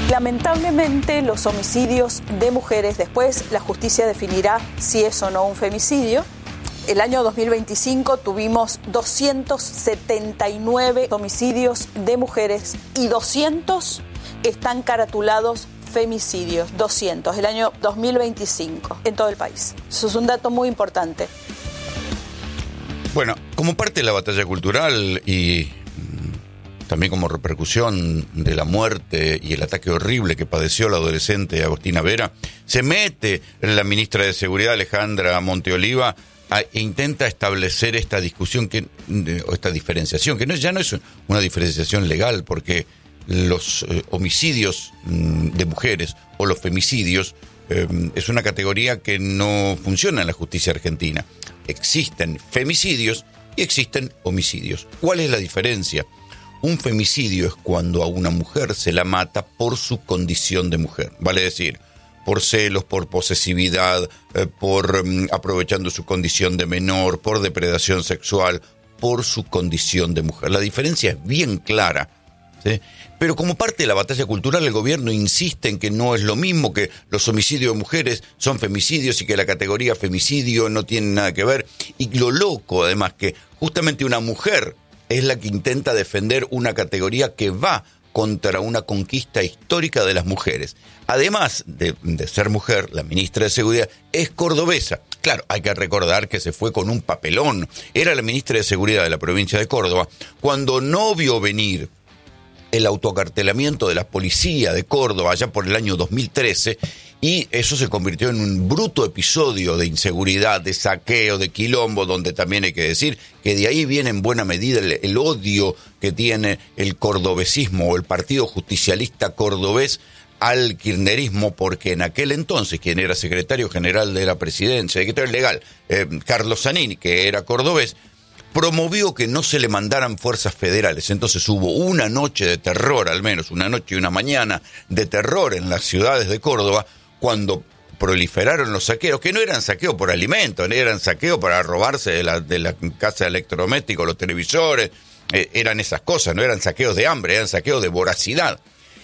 Lamentablemente, los homicidios de mujeres, después la justicia definirá si es o no un femicidio. El año 2025 tuvimos 279 homicidios de mujeres y 200 están caratulados femicidios. 200, el año 2025, en todo el país. Eso es un dato muy importante. Bueno, como parte de la batalla cultural y también como repercusión de la muerte y el ataque horrible que padeció la adolescente Agostina Vera, se mete la ministra de Seguridad, Alejandra Monteoliva, e intenta establecer esta discusión, o esta diferenciación, que ya no es una diferenciación legal, porque los homicidios de mujeres o los femicidios es una categoría que no funciona en la justicia argentina. Existen femicidios y existen homicidios. ¿Cuál es la diferencia? Un femicidio es cuando a una mujer se la mata por su condición de mujer. Vale decir, por celos, por posesividad, por aprovechando su condición de menor, por depredación sexual, por su condición de mujer. La diferencia es bien clara, ¿sí? Pero como parte de la batalla cultural, el gobierno insiste en que no es lo mismo, que los homicidios de mujeres son femicidios y que la categoría femicidio no tiene nada que ver. Y lo loco, además, que justamente una mujer es la que intenta defender una categoría que va contra una conquista histórica de las mujeres. Además de ser mujer, la ministra de Seguridad es cordobesa. Claro, hay que recordar que se fue con un papelón. Era la ministra de Seguridad de la provincia de Córdoba cuando no vio venir el autoacartelamiento de la policía de Córdoba allá por el año 2013, y eso se convirtió en un bruto episodio de inseguridad, de saqueo, de quilombo, donde también hay que decir que de ahí viene en buena medida el odio que tiene el cordobesismo o el Partido Justicialista Cordobés al kirchnerismo, porque en aquel entonces quien era secretario general de la presidencia, secretario legal, Carlos Zanini, que era cordobés, promovió que no se le mandaran fuerzas federales. Entonces hubo una noche de terror, al menos una noche y una mañana de terror en las ciudades de Córdoba, cuando proliferaron los saqueos, que no eran saqueos por alimentos, eran saqueos para robarse de la casa de electrodomésticos, los televisores, eran esas cosas, no eran saqueos de hambre, eran saqueos de voracidad.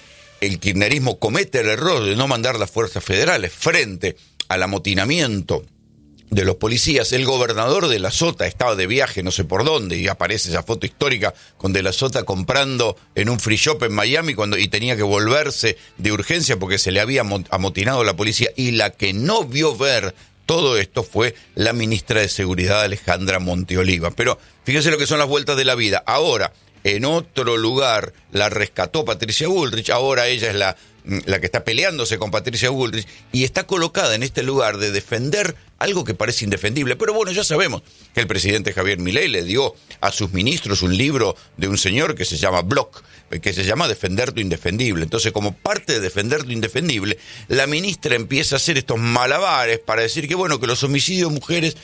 El kirchnerismo comete el error de no mandar las fuerzas federales frente al amotinamiento de los policías. El gobernador de La Sota estaba de viaje no sé por dónde, y aparece esa foto histórica con De La Sota comprando en un free shop en Miami y tenía que volverse de urgencia porque se le había amotinado la policía, y la que no vio ver todo esto fue la ministra de Seguridad, Alejandra Monteoliva. Pero fíjense lo que son las vueltas de la vida. Ahora, en otro lugar la rescató Patricia Bullrich, ahora ella es la que está peleándose con Patricia Bullrich, y está colocada en este lugar de defender algo que parece indefendible. Pero bueno, ya sabemos que el presidente Javier Milei le dio a sus ministros un libro de un señor que se llama Bloch, que se llama Defender lo Indefendible. Entonces, como parte de defender lo indefendible, la ministra empieza a hacer estos malabares para decir que bueno, que los homicidios de mujeres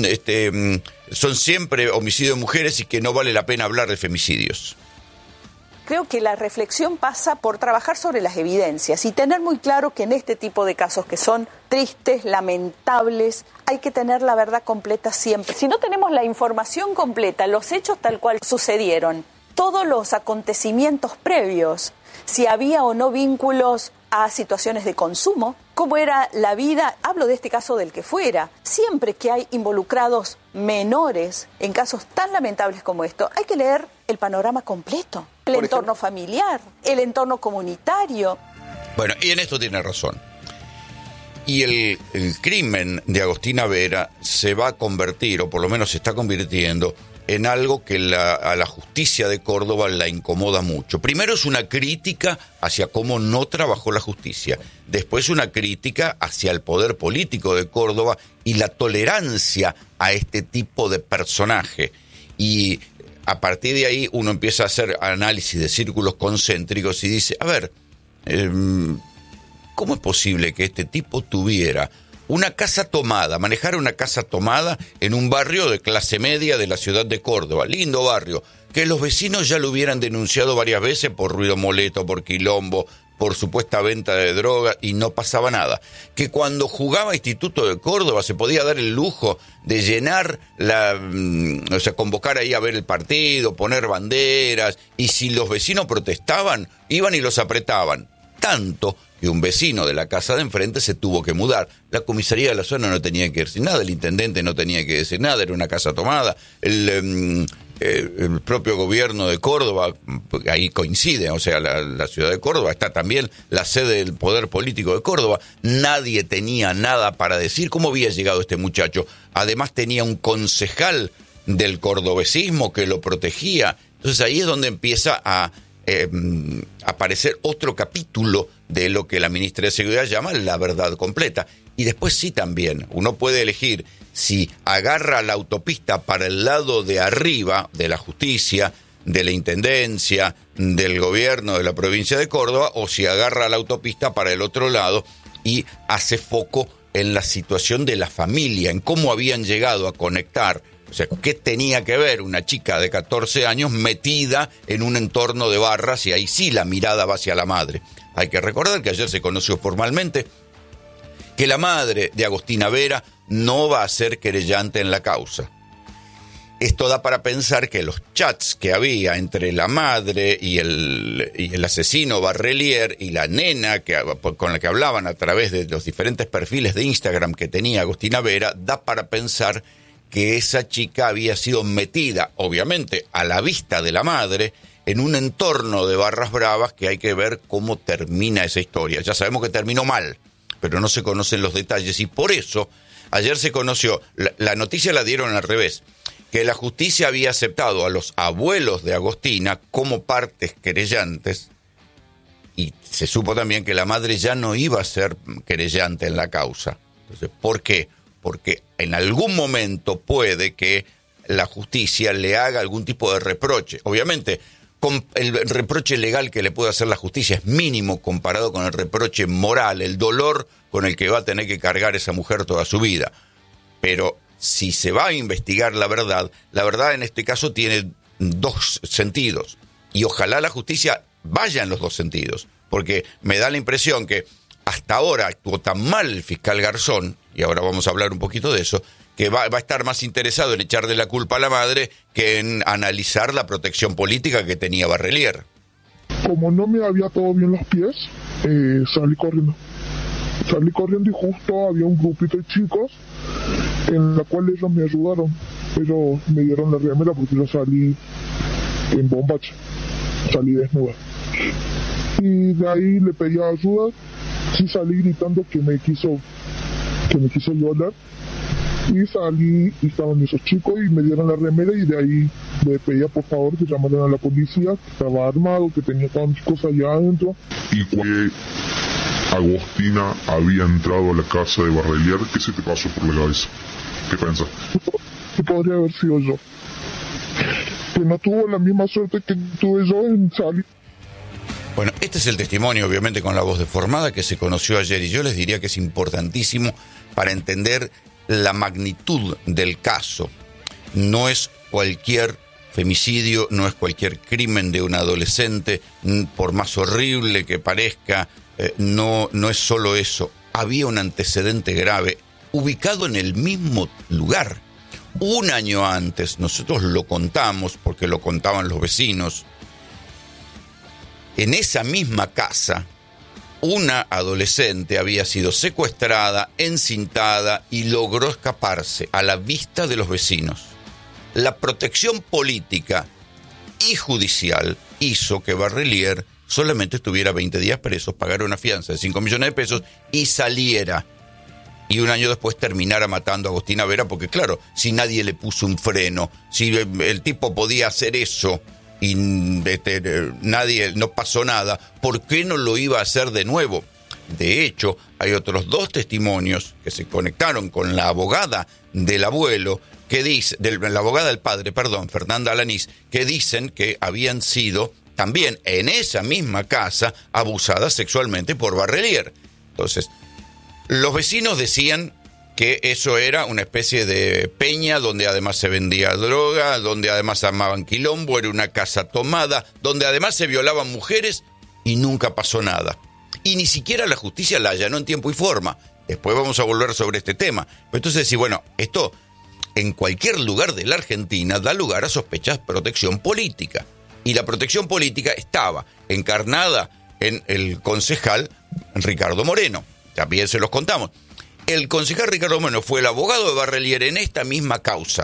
son siempre homicidios de mujeres y que no vale la pena hablar de femicidios. Creo que la reflexión pasa por trabajar sobre las evidencias y tener muy claro que en este tipo de casos que son tristes, lamentables, hay que tener la verdad completa siempre. Si no tenemos la información completa, los hechos tal cual sucedieron, todos los acontecimientos previos, si había o no vínculos a situaciones de consumo, cómo era la vida, hablo de este caso del que fuera, siempre que hay involucrados menores en casos tan lamentables como esto, hay que leer el panorama completo, el entorno familiar, el entorno comunitario. Bueno, y en esto tiene razón. Y el crimen de Agostina Vera se va a convertir, o por lo menos se está convirtiendo, en algo que a la justicia de Córdoba la incomoda mucho. Primero es una crítica hacia cómo no trabajó la justicia. Después una crítica hacia el poder político de Córdoba y la tolerancia a este tipo de personaje. Y a partir de ahí uno empieza a hacer análisis de círculos concéntricos y dice, a ver, ¿cómo es posible que este tipo tuviera una casa tomada, manejara una casa tomada en un barrio de clase media de la ciudad de Córdoba, lindo barrio, que los vecinos ya lo hubieran denunciado varias veces por ruido molesto, por quilombo, por supuesta venta de droga, y no pasaba nada? Que cuando jugaba Instituto de Córdoba se podía dar el lujo de llenar convocar ahí a ver el partido, poner banderas, y si los vecinos protestaban, iban y los apretaban. tanto que un vecino de la casa de enfrente se tuvo que mudar. La comisaría de la zona no tenía que decir nada, el intendente no tenía que decir nada, era una casa tomada. El propio gobierno de Córdoba, ahí coincide, o sea, la ciudad de Córdoba, está también la sede del poder político de Córdoba. Nadie tenía nada para decir cómo había llegado este muchacho. Además tenía un concejal del cordobesismo que lo protegía. Entonces ahí es donde empieza a aparecer otro capítulo de lo que la ministra de Seguridad llama la verdad completa. Y después sí también, uno puede elegir si agarra la autopista para el lado de arriba de la justicia, de la intendencia, del gobierno de la provincia de Córdoba, o si agarra la autopista para el otro lado y hace foco en la situación de la familia, en cómo habían llegado a conectar. O sea, ¿qué tenía que ver una chica de 14 años metida en un entorno de barras? Y ahí sí la mirada va hacia la madre. Hay que recordar que ayer se conoció formalmente que la madre de Agostina Vera no va a ser querellante en la causa. Esto da para pensar que los chats que había entre la madre y el asesino Barrelier y la nena con la que hablaban a través de los diferentes perfiles de Instagram que tenía Agostina Vera, da para pensar que esa chica había sido metida, obviamente, a la vista de la madre, en un entorno de barras bravas que hay que ver cómo termina esa historia. Ya sabemos que terminó mal, pero no se conocen los detalles y por eso ayer se conoció, la noticia la dieron al revés, que la justicia había aceptado a los abuelos de Agostina como partes querellantes y se supo también que la madre ya no iba a ser querellante en la causa. Entonces, ¿por qué? Porque en algún momento puede que la justicia le haga algún tipo de reproche. Obviamente, el reproche legal que le puede hacer la justicia es mínimo comparado con el reproche moral, el dolor con el que va a tener que cargar esa mujer toda su vida. Pero si se va a investigar la verdad en este caso tiene dos sentidos. Y ojalá la justicia vaya en los dos sentidos, porque me da la impresión que hasta ahora actuó tan mal el fiscal Garzón, y ahora vamos a hablar un poquito de eso, que va a estar más interesado en echarle la culpa a la madre que en analizar la protección política que tenía Barrelier. Como no me había todo bien los pies, salí corriendo y justo había un grupito de chicos en la cual ellos me ayudaron. Ellos me dieron la remera porque yo salí en bombacha, salí desnuda. Y de ahí le pedí ayuda, sí salí gritando que me quiso violar. Y salí y estaban esos chicos y me dieron la remera y de ahí le pedía por favor que llamaran a la policía, que estaba armado, que tenía todas mis cosas allá adentro. Y cuando Agostina había entrado a la casa de Barrelier, ¿qué se te pasó por la cabeza? ¿Qué pensás? Que podría haber sido yo. Que no tuvo la misma suerte que tuve yo en salir. Bueno, este es el testimonio, obviamente, con la voz deformada que se conoció ayer y yo les diría que es importantísimo para entender la magnitud del caso. No es cualquier femicidio, no es cualquier crimen de un adolescente, por más horrible que parezca, no es solo eso. Había un antecedente grave ubicado en el mismo lugar. Un año antes, nosotros lo contamos porque lo contaban los vecinos, en esa misma casa, una adolescente había sido secuestrada, encintada y logró escaparse a la vista de los vecinos. La protección política y judicial hizo que Barrelier solamente estuviera 20 días preso, pagara una fianza de 5 millones de pesos y saliera. Y un año después terminara matando a Agostina Vera, porque claro, si nadie le puso un freno, si el tipo podía hacer eso y nadie, no pasó nada, ¿por qué no lo iba a hacer de nuevo? De hecho, hay otros 2 testimonios que se conectaron con la abogada del abuelo, que dice, la abogada del padre, Fernanda Alanís, que dicen que habían sido también en esa misma casa abusadas sexualmente por Barrelier. Entonces, los vecinos decían que eso era una especie de peña donde además se vendía droga, donde además armaban quilombo, era una casa tomada, donde además se violaban mujeres y nunca pasó nada. Y ni siquiera la justicia la allanó en tiempo y forma. Después vamos a volver sobre este tema. Pero entonces decir, bueno, esto en cualquier lugar de la Argentina da lugar a sospechas de protección política. Y la protección política estaba encarnada en el concejal Ricardo Moreno. También se los contamos. El concejal Ricardo Moreno fue el abogado de Barrelier en esta misma causa.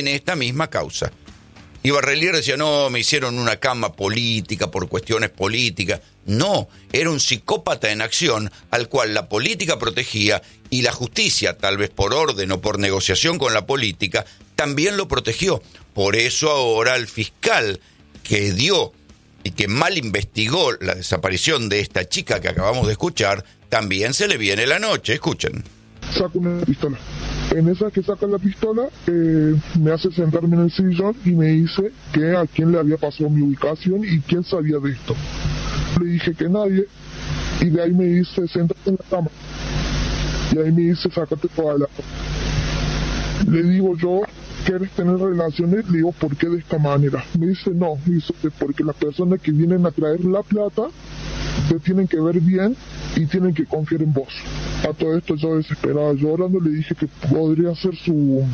Y Barrelier decía, no, me hicieron una cama política por cuestiones políticas. No, era un psicópata en acción al cual la política protegía y la justicia, tal vez por orden o por negociación con la política, también lo protegió. Por eso ahora el fiscal que dio y que mal investigó la desaparición de esta chica que acabamos de escuchar, también se le viene la noche. Escuchen. Saca una pistola. En esa que saca la pistola, me hace sentarme en el sillón y me dice que a quién le había pasado mi ubicación y quién sabía de esto. Le dije que nadie, y de ahí me dice, siéntate en la cama. Y ahí me dice, sácate toda la cama. Le digo yo, ¿quieres tener relaciones? Le digo, ¿por qué de esta manera? Me dice, no, me dice, porque las personas que vienen a traer la plata te tienen que ver bien y tienen que confiar en vos. A todo esto yo desesperada, llorando, le dije que podría ser su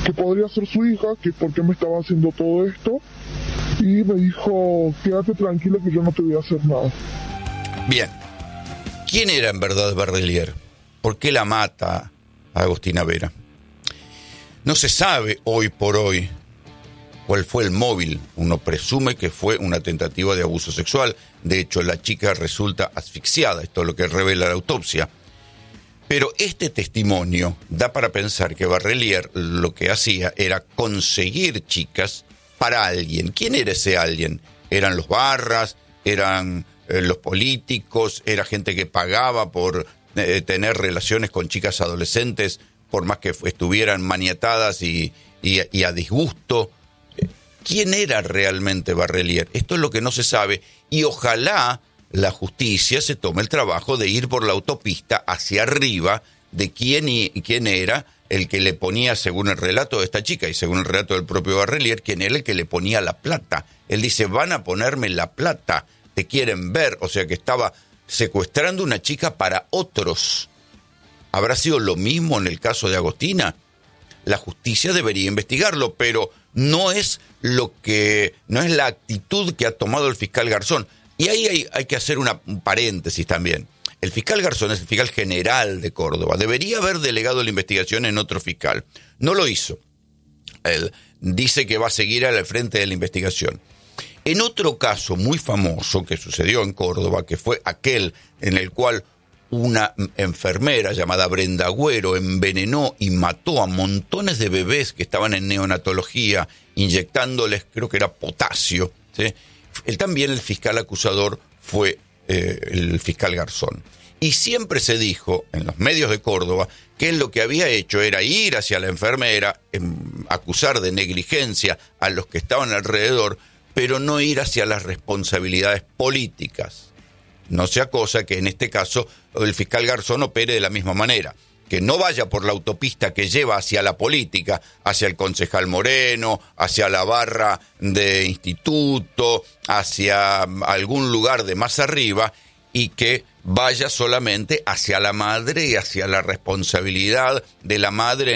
hija, que por qué me estaba haciendo todo esto, y me dijo, quédate tranquila que yo no te voy a hacer nada. Bien, ¿quién era en verdad Barrelier? ¿Por qué la mata a Agostina Vera? No se sabe hoy por hoy cuál fue el móvil. Uno presume que fue una tentativa de abuso sexual. De hecho, la chica resulta asfixiada. Esto es lo que revela la autopsia. Pero este testimonio da para pensar que Barrelier lo que hacía era conseguir chicas para alguien. ¿Quién era ese alguien? ¿Eran los barras? ¿Eran los políticos? ¿Era gente que pagaba por tener relaciones con chicas adolescentes, por más que estuvieran maniatadas y a disgusto? ¿Quién era realmente Barrelier? Esto es lo que no se sabe, y ojalá la justicia se tome el trabajo de ir por la autopista hacia arriba de quién era el que le ponía, según el relato de esta chica y según el relato del propio Barrelier, quién era el que le ponía la plata. Él dice, van a ponerme la plata, te quieren ver, o sea que estaba secuestrando una chica para otros. ¿Habrá sido lo mismo en el caso de Agostina? La justicia debería investigarlo, pero no es la actitud que ha tomado el fiscal Garzón. Y ahí hay que hacer un paréntesis también. El fiscal Garzón es el fiscal general de Córdoba. Debería haber delegado la investigación en otro fiscal. No lo hizo. Él dice que va a seguir al frente de la investigación. En otro caso muy famoso que sucedió en Córdoba, que fue aquel en el cual una enfermera llamada Brenda Agüero envenenó y mató a montones de bebés que estaban en neonatología, inyectándoles, creo que era potasio, ¿sí? También el fiscal acusador fue el fiscal Garzón. Y siempre se dijo en los medios de Córdoba que él lo que había hecho era ir hacia la enfermera, acusar de negligencia a los que estaban alrededor, pero no ir hacia las responsabilidades políticas. No sea cosa que en este caso el fiscal Garzón opere de la misma manera, que no vaya por la autopista que lleva hacia la política, hacia el concejal Moreno, hacia la barra de instituto, hacia algún lugar de más arriba, y que vaya solamente hacia la madre y hacia la responsabilidad de la madre